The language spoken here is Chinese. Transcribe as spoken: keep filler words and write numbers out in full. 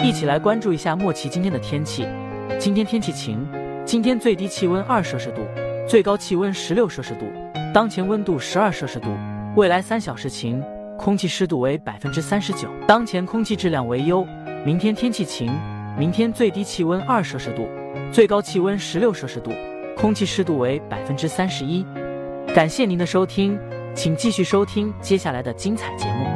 一起来关注一下莫奇今天的天气。今天天气晴，今天最低气温二摄氏度，最高气温十六摄氏度，当前温度十二摄氏度。未来三小时晴，空气湿度为百分之三十九，当前空气质量为优。明天天气晴，明天最低气温二摄氏度，最高气温十六摄氏度，空气湿度为百分之三十一。感谢您的收听，请继续收听接下来的精彩节目。